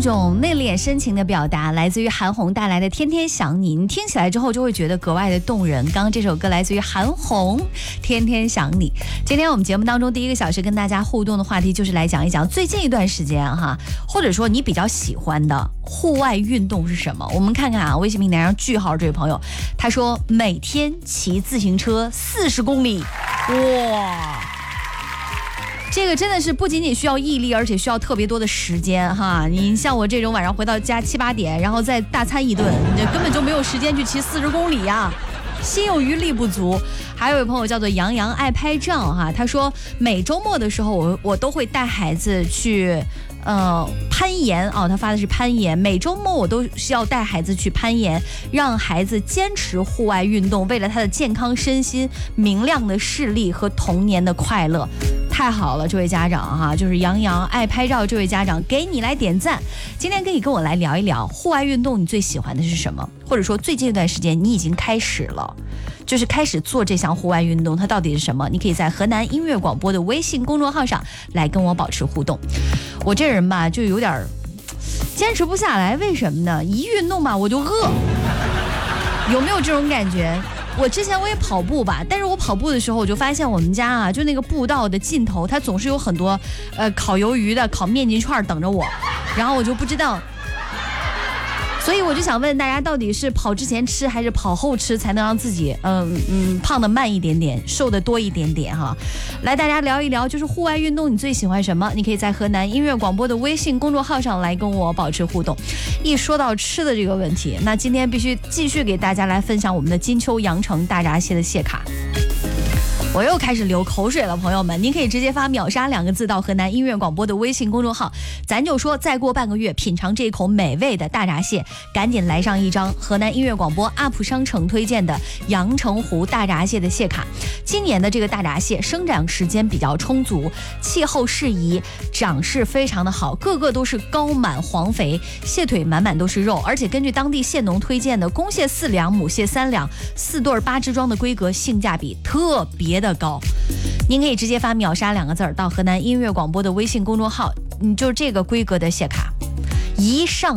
种内敛深情的表达，来自于韩红带来的《天天想你》，你听起来之后就会觉得格外的动人。刚刚这首歌来自于韩红，《天天想你》。今天我们节目当中第一个小时跟大家互动的话题就是来讲一讲最近一段时间哈，或者说你比较喜欢的户外运动是什么？我们看看啊，微信平台上句号这位朋友，他说每天骑自行车40公里，哇！这个真的是不仅仅需要毅力，而且需要特别多的时间哈。你像我这种晚上回到家7、8点，然后再大餐一顿，你根本就没有时间去骑40公里呀，心有余力不足。还有一位朋友叫做杨洋爱拍照哈，他说每周末的时候我都会带孩子去攀岩啊，他发的是攀岩。每周末我都需要带孩子去攀岩，让孩子坚持户外运动，为了他的健康身心、明亮的视力和童年的快乐。太好了，这位家长哈，就是杨洋爱拍照这位家长，给你来点赞。今天可以跟我来聊一聊户外运动，你最喜欢的是什么？或者说最近一段时间你已经开始了，就是开始做这项户外运动，它到底是什么？你可以在河南音乐广播的微信公众号上来跟我保持互动。我这人吧，就有点坚持不下来，为什么呢？一运动吧我就饿，有没有这种感觉？我之前我也跑步吧，但是我跑步的时候我就发现我们家啊，就那个步道的尽头，它总是有很多烤鱿鱼的、烤面筋串等着我，然后我就不知道。所以我就想问大家，到底是跑之前吃还是跑后吃才能让自己胖的慢一点点，瘦的多一点点哈？来，大家聊一聊，就是户外运动你最喜欢什么？你可以在河南音乐广播的微信公众号上来跟我保持互动。一说到吃的这个问题，那今天必须继续给大家来分享我们的金秋阳城大闸蟹的蟹卡。我又开始流口水了，朋友们，您可以直接发秒杀2个字到河南音乐广播的微信公众号，咱就说再过半个月品尝这一口美味的大闸蟹，赶紧来上一张河南音乐广播 UP 商城推荐的阳澄湖大闸蟹的蟹卡。今年的这个大闸蟹生长时间比较充足，气候适宜，长势非常的好，个个都是高满黄肥，蟹腿满满都是肉，而且根据当地蟹农推荐的公蟹4两，母蟹3两，4对8只装的规格，性价比特别的高。您可以直接发秒杀2个字到河南音乐广播的微信公众号，就是这个规格的蟹卡，一上